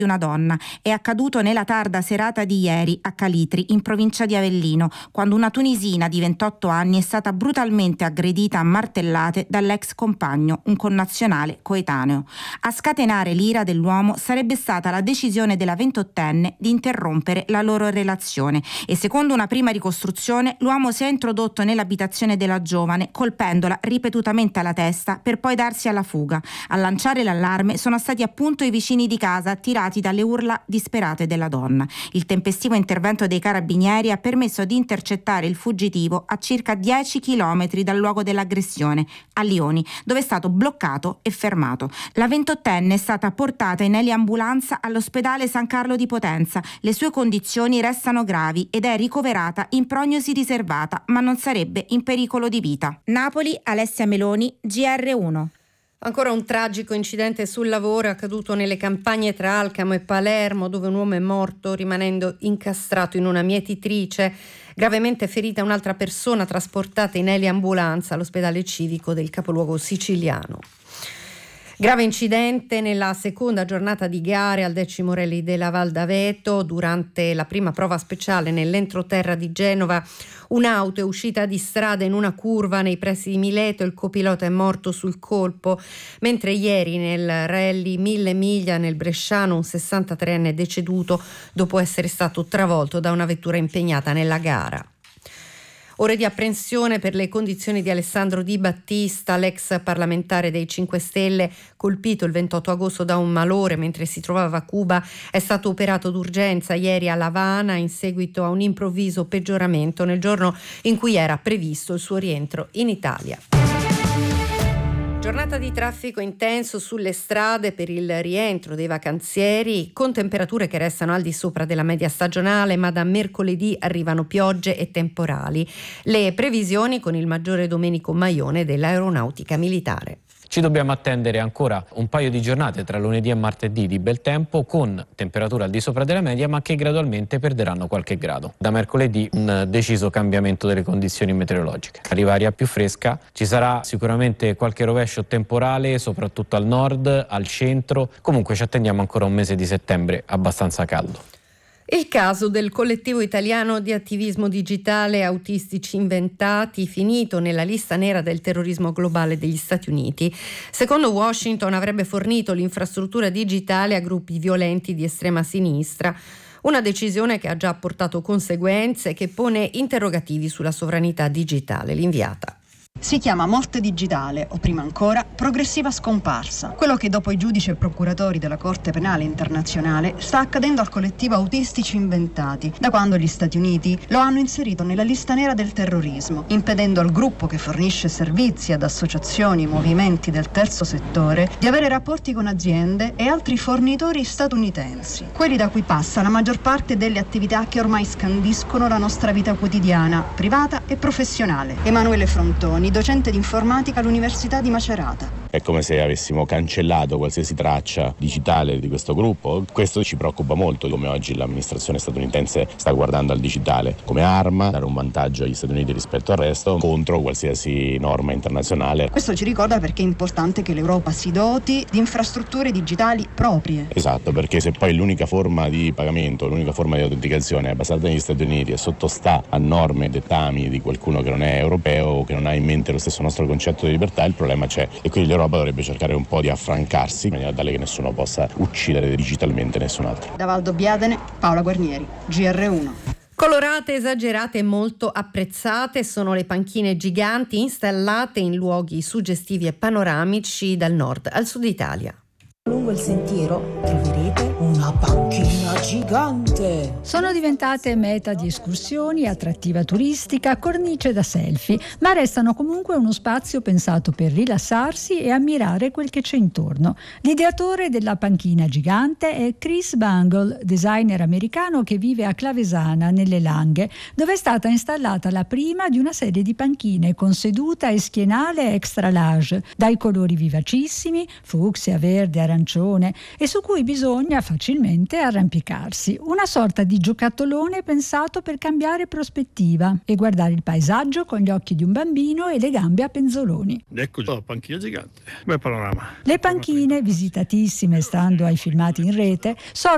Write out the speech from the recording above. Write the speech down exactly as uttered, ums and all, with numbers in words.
di una donna. È accaduto nella tarda serata di ieri a Calitri, in provincia di Avellino, quando una tunisina di ventotto anni è stata brutalmente aggredita a martellate dall'ex compagno, un connazionale coetaneo. A scatenare l'ira dell'uomo sarebbe stata la decisione della ventottenne di interrompere la loro relazione e, secondo una prima ricostruzione, l'uomo si è introdotto nell'abitazione della giovane colpendola ripetutamente alla testa per poi darsi alla fuga. A lanciare l'allarme sono stati appunto i vicini di casa, attirati dalle urla disperate della donna. Il tempestivo intervento dei carabinieri ha permesso di intercettare il fuggitivo a circa dieci chilometri dal luogo dell'aggressione, a Lioni, dove è stato bloccato e fermato. La ventottenne è stata portata in eliambulanza all'ospedale San Carlo di Potenza. Le sue condizioni restano gravi ed è ricoverata in prognosi riservata, ma non sarebbe in pericolo di vita. Napoli, Alessia Meloni, G R uno. Ancora un tragico incidente sul lavoro accaduto nelle campagne tra Alcamo e Palermo, dove un uomo è morto rimanendo incastrato in una mietitrice. Gravemente ferita un'altra persona trasportata in eliambulanza all'ospedale civico del capoluogo siciliano. Grave incidente nella seconda giornata di gare al decimo rally della Val d'Aveto. Durante la prima prova speciale nell'entroterra di Genova, un'auto è uscita di strada in una curva nei pressi di Mileto e il copilota è morto sul colpo, mentre ieri nel rally mille miglia nel Bresciano un sessantatreenne è deceduto dopo essere stato travolto da una vettura impegnata nella gara. Ore di apprensione per le condizioni di Alessandro Di Battista, l'ex parlamentare dei cinque Stelle, colpito il ventotto agosto da un malore mentre si trovava a Cuba. È stato operato d'urgenza ieri a La Habana in seguito a un improvviso peggioramento nel giorno in cui era previsto il suo rientro in Italia. Giornata di traffico intenso sulle strade per il rientro dei vacanzieri, con temperature che restano al di sopra della media stagionale, ma da mercoledì arrivano piogge e temporali. Le previsioni con il maggiore Domenico Maione dell'Aeronautica Militare. Ci dobbiamo attendere ancora un paio di giornate tra lunedì e martedì di bel tempo, con temperature al di sopra della media, ma che gradualmente perderanno qualche grado. Da mercoledì un deciso cambiamento delle condizioni meteorologiche. Arriva aria più fresca, ci sarà sicuramente qualche rovescio temporale, soprattutto al nord, al centro. Comunque ci attendiamo ancora un mese di settembre abbastanza caldo. Il caso del collettivo italiano di attivismo digitale Autistici Inventati, finito nella lista nera del terrorismo globale degli Stati Uniti. Secondo Washington avrebbe fornito l'infrastruttura digitale a gruppi violenti di estrema sinistra. Una decisione che ha già portato conseguenze e che pone interrogativi sulla sovranità digitale. L'inviata. Si chiama morte digitale o, prima ancora, progressiva scomparsa. Quello che dopo i giudici e procuratori della Corte Penale Internazionale sta accadendo al collettivo Autistici Inventati, da quando gli Stati Uniti lo hanno inserito nella lista nera del terrorismo, impedendo al gruppo che fornisce servizi ad associazioni e movimenti del terzo settore di avere rapporti con aziende e altri fornitori statunitensi, quelli da cui passa la maggior parte delle attività che ormai scandiscono la nostra vita quotidiana, privata e professionale. Emanuele Frontoni, docente di informatica all'Università di Macerata. È come se avessimo cancellato qualsiasi traccia digitale di questo gruppo. Questo ci preoccupa molto, come oggi l'amministrazione statunitense sta guardando al digitale come arma, dare un vantaggio agli Stati Uniti rispetto al resto, contro qualsiasi norma internazionale. Questo ci ricorda perché è importante che l'Europa si doti di infrastrutture digitali proprie. Esatto, perché se poi l'unica forma di pagamento, l'unica forma di autenticazione è basata negli Stati Uniti e sottostà a norme e dettami di qualcuno che non è europeo o che non ha in mente lo stesso nostro concetto di libertà, il problema c'è, e quindi l'Europa dovrebbe cercare un po' di affrancarsi in maniera tale che nessuno possa uccidere digitalmente nessun altro. Da Valdobbiadene, Paola Guarnieri, G R uno. Colorate, esagerate e molto apprezzate sono le panchine giganti installate in luoghi suggestivi e panoramici dal nord al sud Italia. Lungo il sentiero troverete una panchina gigante. Sono diventate meta di escursioni, attrattiva turistica, cornice da selfie, ma restano comunque uno spazio pensato per rilassarsi e ammirare quel che c'è intorno. L'ideatore della panchina gigante è Chris Bangle, designer americano che vive a Clavesana, nelle Langhe, dove è stata installata la prima di una serie di panchine con seduta e schienale extra large, dai colori vivacissimi, fucsia, verde, arancione, e su cui bisogna facilmente arrampicarsi. Una sorta di giocattolone pensato per cambiare prospettiva e guardare il paesaggio con gli occhi di un bambino e le gambe a penzoloni. Ecco la panchina gigante, bel panorama. Le panchine, visitatissime stando ai filmati in rete, sorgono